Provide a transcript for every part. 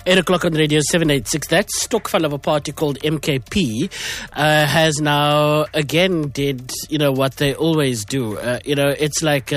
8 o'clock on Radio 786. That stockful of a party called MKP has now again did, what they always do. It's like...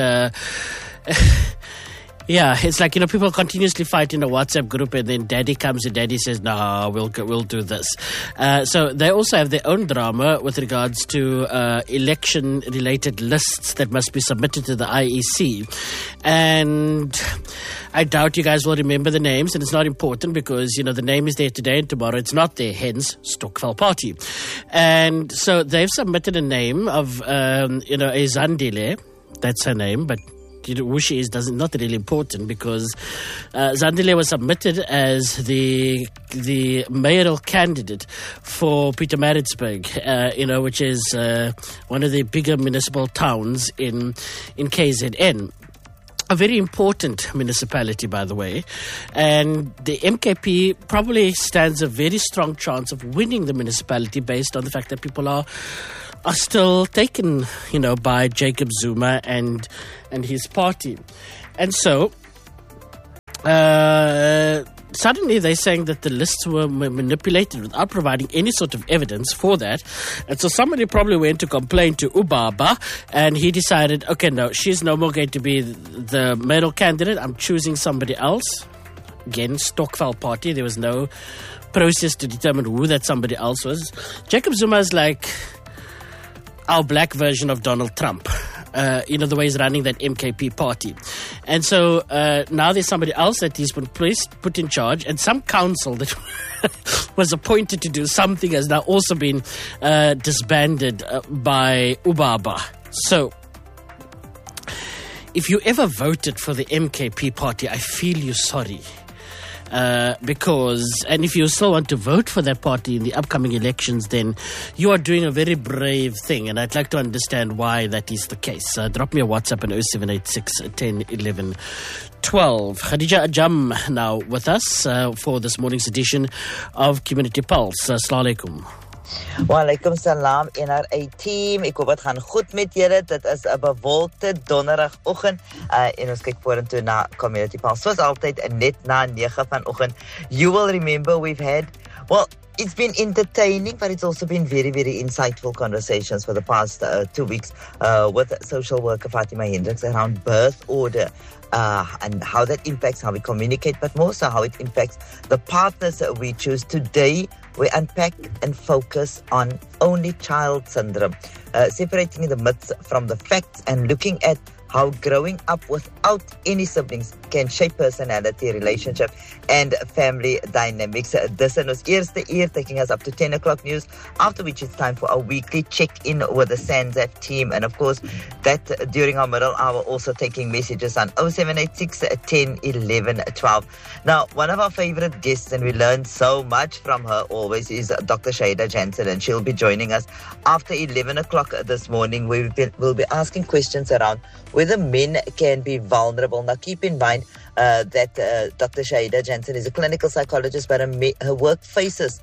Yeah, it's like, people continuously fight in a WhatsApp group and then daddy comes and daddy says, no, we'll do this. So they also have their own drama with regards to election-related lists that must be submitted to the IEC. And I doubt you guys will remember the names, and it's not important because, the name is there today and tomorrow it's not there, hence Stokvel Party. And so they've submitted a name of, a Zandile, that's her name, but who she is not really important because Zandile was submitted as the mayoral candidate for Pietermaritzburg, which is one of the bigger municipal towns in KZN. A very important municipality, by the way, and the MKP probably stands a very strong chance of winning the municipality based on the fact that people are still taken, by Jacob Zuma and his party. And so, suddenly they're saying that the lists were manipulated without providing any sort of evidence for that. And so somebody probably went to complain to Ubaba, and he decided, okay, no, she's no more going to be the mayoral candidate. I'm choosing somebody else. Again, Stokvel Party. There was no process to determine who that somebody else was. Jacob Zuma is like our black version of Donald Trump, the way he's running that MKP party. And so now there's somebody else that he's been put in charge, and some council that was appointed to do something has now also been disbanded by Ubaba. So if you ever voted for the MKP party, I feel you sorry. And if you still want to vote for that party in the upcoming elections, then you are doing a very brave thing, and I'd like to understand why that is the case. Drop me a WhatsApp on 0786 10 11 12. Khadija Ajam now with us for this morning's edition of Community Pulse. Assalamu alaikum. Wa alaikum salam NRA team. Ek hoop dit gaan goed met julle. Dit is 'n bewolkte donderdagoggend en ons kyk vorentoe na Community Pulse. Soos altyd net na 9 vanoggend. You will remember we've had, it's been entertaining, but it's also been very, very insightful conversations for the past 2 weeks with social worker Fatima Hendricks around birth order. And how that impacts how we communicate, but more so how it impacts the partners that we choose. Today, we unpack and focus on only child syndrome, separating the myths from the facts and looking at how growing up without any siblings can shape personality, relationship, and family dynamics. This is our eerste uur, taking us up to 10 o'clock news, after which it's time for our weekly check-in with the SANZAF team. And of course, that during our middle hour, also taking messages on 0786 10 11 12. Now, one of our favorite guests, and we learned so much from her always, is Dr. Shaida Jansen, and she'll be joining us after 11 o'clock this morning. We'll be asking questions around whether men can be vulnerable. Now, keep in mind that Dr. Shaida Jansen is a clinical psychologist, but her work focuses,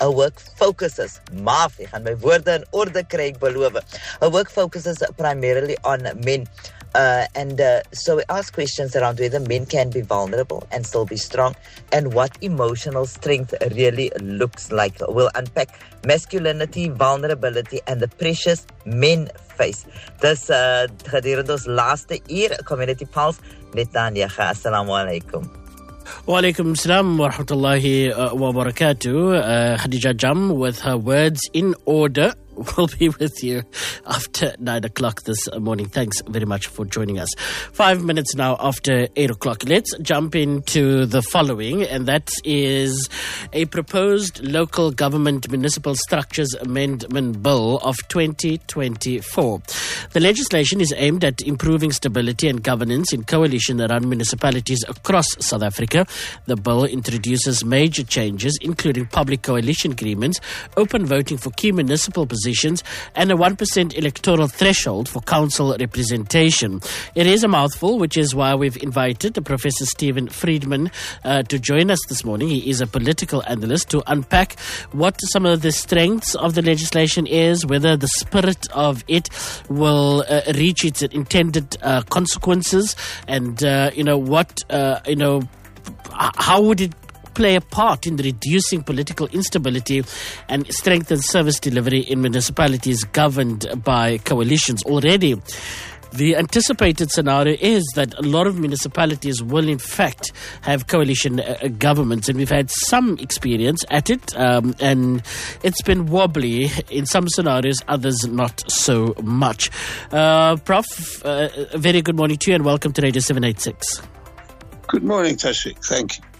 maaf, ek gaan my woorde in orde kry, ek beloof. Her work focuses primarily on men. So we ask questions around whether men can be vulnerable and still be strong, and what emotional strength really looks like. We'll unpack masculinity, vulnerability, and the pressures men face. Dis gedurende ons laaste uur Community Pulse net na 9. Assalamu alaikum. Wa alaikum salam wa rahmatullahi wa barakatuh. Khadija Jam with her words in order will be with you after 9 o'clock this morning. Thanks very much for joining us. 5 minutes now after 8 o'clock. Let's jump into the following, and that is a proposed local government municipal structures amendment bill of 2024. The legislation is aimed at improving stability and governance in coalition-run municipalities across South Africa. The bill introduces major changes, including public coalition agreements, open voting for key municipal positions, and a 1% electoral threshold for council representation. It is a mouthful, which is why we've invited Professor Stephen Friedman to join us this morning. He is a political analyst to unpack what some of the strengths of the legislation is, whether the spirit of it will reach its intended consequences, and how would it play a part in reducing political instability and strengthen service delivery in municipalities governed by coalitions. Already, the anticipated scenario is that a lot of municipalities will, in fact, have coalition governments, and we've had some experience at it, and it's been wobbly in some scenarios, others not so much. Prof, a very good morning to you, and welcome to Radio 786. Good morning, Tashik. Thank you.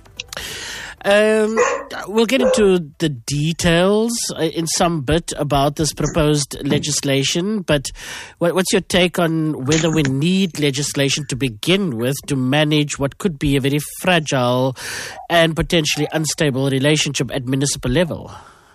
We'll get into the details in some bit about this proposed legislation, but what's your take on whether we need legislation to begin with to manage what could be a very fragile and potentially unstable relationship at municipal level?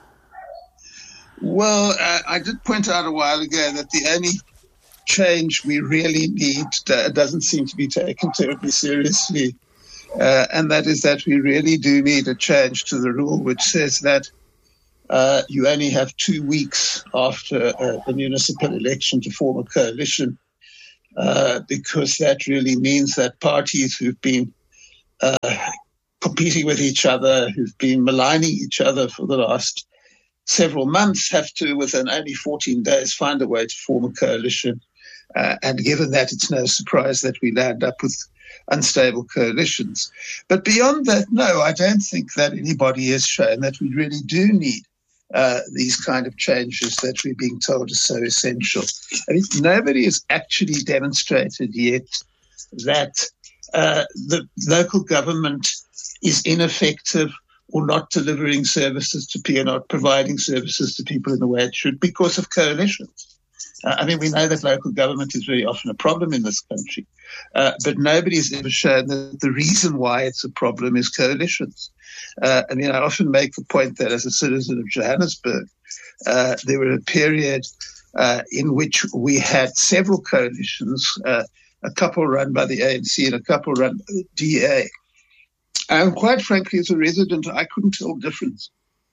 Well, I did point out a while ago that the only change we really need doesn't seem to be taken terribly seriously. And that is that we really do need a change to the rule which says that you only have 2 weeks after a municipal election to form a coalition, because that really means that parties who've been competing with each other, who've been maligning each other for the last several months, have to, within only 14 days, find a way to form a coalition. And given that, it's no surprise that we land up with unstable coalitions. But beyond that, no, I don't think that anybody has shown that we really do need these kind of changes that we're being told are so essential. I mean, nobody has actually demonstrated yet that the local government is ineffective or not delivering services to people, not providing services to people in the way it should because of coalitions. I mean, we know that local government is very often a problem in this country, but nobody's ever shown that the reason why it's a problem is coalitions. I mean, I often make the point that as a citizen of Johannesburg, there were a period in which we had several coalitions, a couple run by the ANC and a couple run by the DA. And quite frankly, as a resident, I couldn't tell the difference.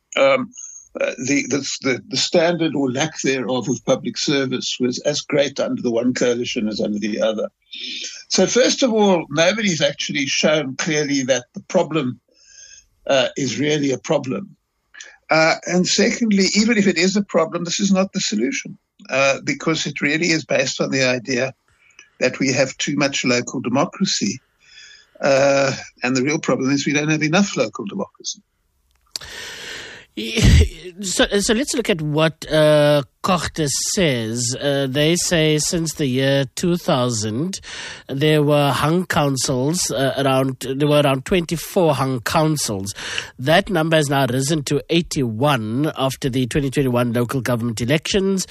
The standard or lack thereof of public service was as great under the one coalition as under the other. So first of all, nobody's actually shown clearly that the problem is really a problem. And secondly, even if it is a problem, this is not the solution, because it really is based on the idea that we have too much local democracy. And the real problem is we don't have enough local democracy. So let's look at what Cogtes says. They say since the year 2000, there were hung councils there were around 24 hung councils. That number has now risen to 81 after the 2021 local government elections.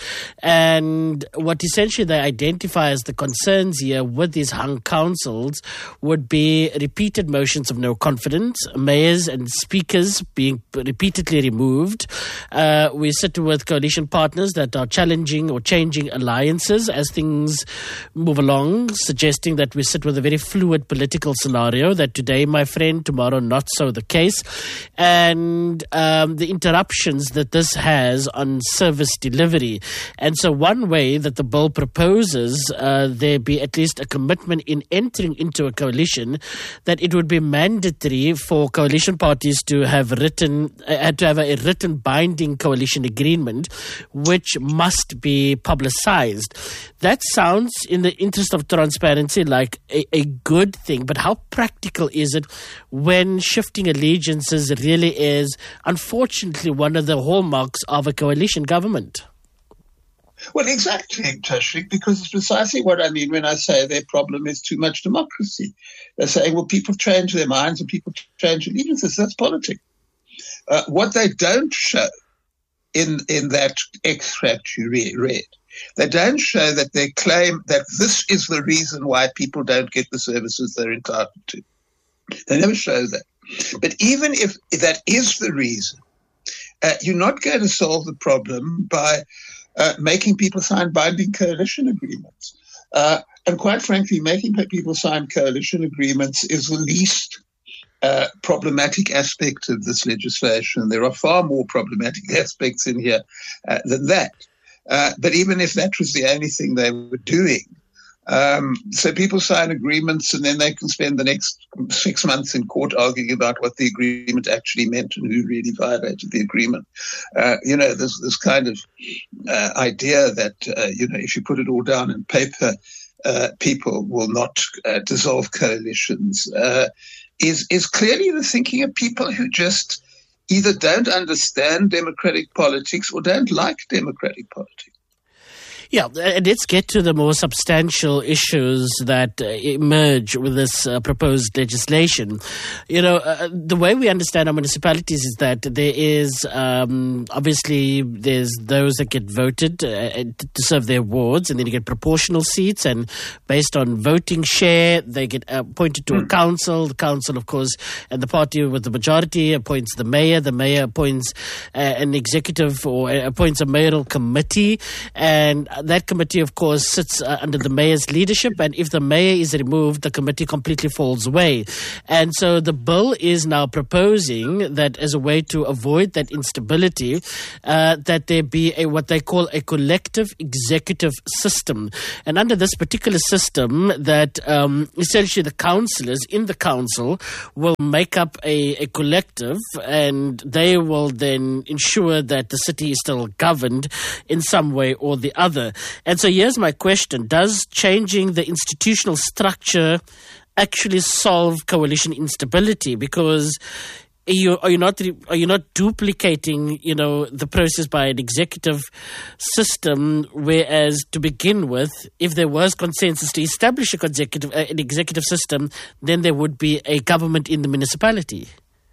And what essentially they identify as the concerns here with these hung councils would be repeated motions of no confidence, mayors and speakers being repeatedly removed. We sit with coalition partners that are challenging or changing alliances as things move along, suggesting that we sit with a very fluid political scenario, that today, my friend, tomorrow not so the case, and the interruptions that this has on service delivery. And so one way that the bill proposes there be at least a commitment in entering into a coalition, that it would be mandatory for coalition parties to have a written binding coalition agreement, which must be publicized. That sounds, in the interest of transparency, like a good thing, but how practical is it when shifting allegiances really is, unfortunately, one of the hallmarks of a coalition government? Well, exactly, Tashik, because it's precisely what I mean when I say their problem is too much democracy. They're saying, well, people change their minds and people change allegiances. That's politics. What they don't show in that extract you read, they don't show that they claim that this is the reason why people don't get the services they're entitled to. They never show that. But even if that is the reason, you're not going to solve the problem by making people sign binding coalition agreements. And quite frankly, making people sign coalition agreements is the least problematic aspect of this legislation. There are far more problematic aspects in here than that. But even if that was the only thing they were doing, So people sign agreements and then they can spend the next 6 months in court arguing about what the agreement actually meant and who really violated the agreement. There's this kind of idea that, if you put it all down in paper, people will not dissolve coalitions, is clearly the thinking of people who just either don't understand democratic politics or don't like democratic politics. Yeah, and let's get to the more substantial issues that emerge with this proposed legislation. The way we understand our municipalities is that there is, obviously, there's those that get voted to serve their wards, and then you get proportional seats, and based on voting share, they get appointed to a council. The council, of course, and the party with the majority appoints the mayor. The mayor appoints an executive or appoints a mayoral committee, and that committee, of course, sits under the mayor's leadership, and if the mayor is removed, the committee completely falls away. And so the bill is now proposing that as a way to avoid that instability, that there be what they call a collective executive system. And under this particular system, that essentially the councillors in the council will make up a collective, and they will then ensure that the city is still governed in some way or the other. And so here's my question. Does changing the institutional structure actually solve coalition instability? Because are you not duplicating, the process by an executive system, whereas to begin with, if there was consensus to establish an executive system, then there would be a government in the municipality?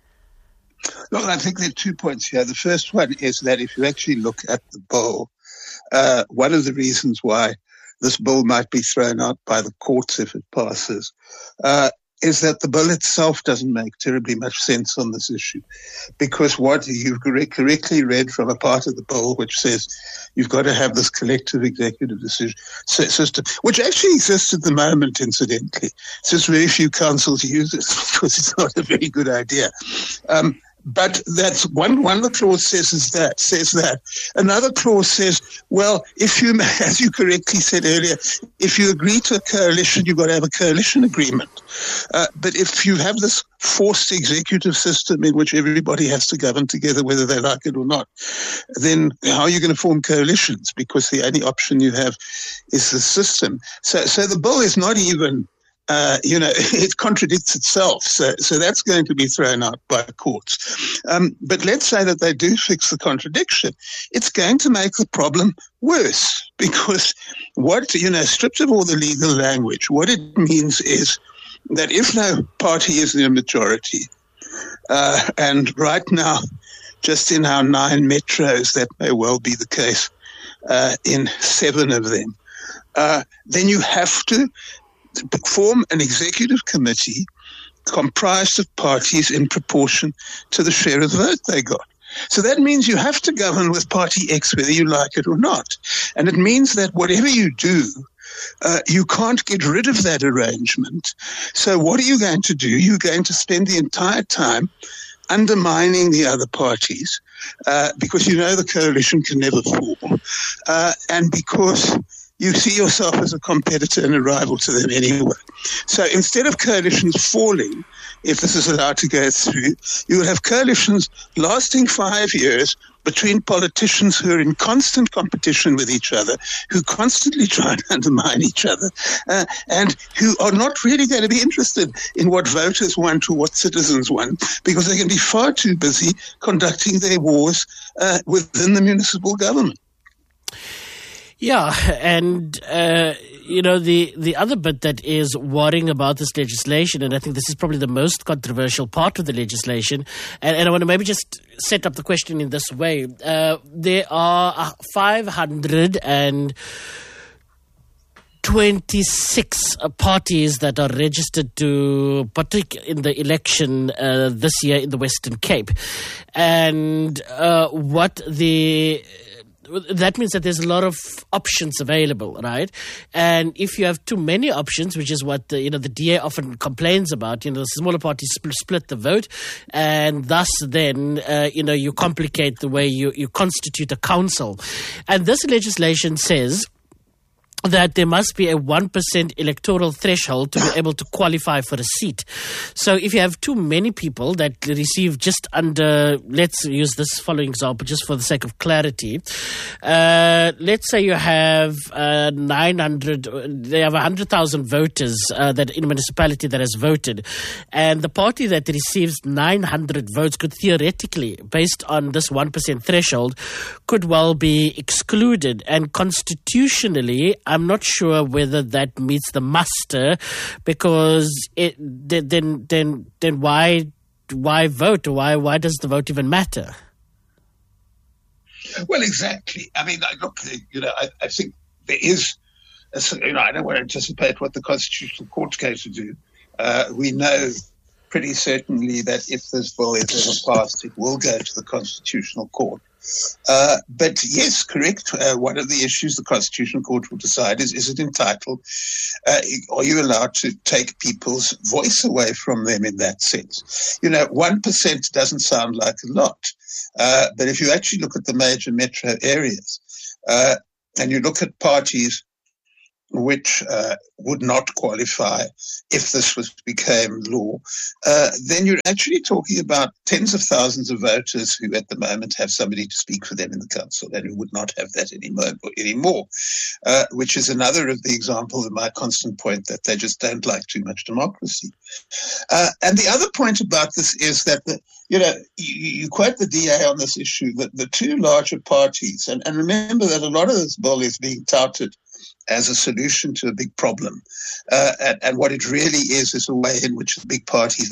Look, I think there are 2 points here. The first one is that if you actually look at the bill, one of the reasons why this bill might be thrown out by the courts if it passes is that the bill itself doesn't make terribly much sense on this issue, because what you've correctly read from a part of the bill which says you've got to have this collective executive decision system, which actually exists at the moment, incidentally. It's just very few councils use it because it's not a very good idea. But that's one the clause says that. Another clause says, well, if you, as you correctly said earlier, if you agree to a coalition, you've got to have a coalition agreement. But if you have this forced executive system in which everybody has to govern together, whether they like it or not, then how are you going to form coalitions? Because the only option you have is the system. So the bill is not even it contradicts itself. So that's going to be thrown out by courts. But let's say that they do fix the contradiction. It's going to make the problem worse, because stripped of all the legal language, what it means is that if no party is in a majority, and right now, just in our 9 metros, that may well be the case in 7 of them, then you have to form an executive committee comprised of parties in proportion to the share of the vote they got. So that means you have to govern with party X whether you like it or not. And it means that whatever you do, you can't get rid of that arrangement. So what are you going to do? You're going to spend the entire time undermining the other parties, because the coalition can never form, and because you see yourself as a competitor and a rival to them anyway. So instead of coalitions falling, if this is allowed to go through, you will have coalitions lasting 5 years between politicians who are in constant competition with each other, who constantly try and undermine each other, and who are not really going to be interested in what voters want or what citizens want, because they can be far too busy conducting their wars within the municipal government. Yeah, and the other bit that is worrying about this legislation, and I think this is probably the most controversial part of the legislation, and I want to maybe just set up the question in this way. There are 526 parties that are registered to partake in the election this year in the Western Cape, and that means that there's a lot of options available, right? And if you have too many options, which is what the DA often complains about, the smaller parties split the vote, and thus then you complicate the way you constitute a council. And this legislation says that there must be a 1% electoral threshold to be able to qualify for a seat. So if you have too many people that receive just under, let's use this following example just for the sake of clarity. Let's say you have 100,000 voters that in a municipality that has voted, and the party that receives 900 votes could theoretically, based on this 1% threshold, could well be excluded. And constitutionally, I'm not sure whether that meets the muster, because then why vote? Why does the vote even matter? Well, exactly. I mean, look, I think there is. I don't want to anticipate what the Constitutional Court's going to do. We know pretty certainly that if this bill is ever passed, it will go to the Constitutional Court. But yes, correct. One of the issues the Constitutional Court will decide is it entitled? Are you allowed to take people's voice away from them in that sense? 1% doesn't sound like a lot. But if you actually look at the major metro areas, and you look at parties which would not qualify if this became law, then you're actually talking about tens of thousands of voters who at the moment have somebody to speak for them in the council and who would not have that anymore, which is another of the examples of my constant point that they just don't like too much democracy. And the other point about this is that, you quote the DA on this issue, that the two larger parties, and remember that a lot of this bill is being touted as a solution to a big problem. And what it really is a way in which the big parties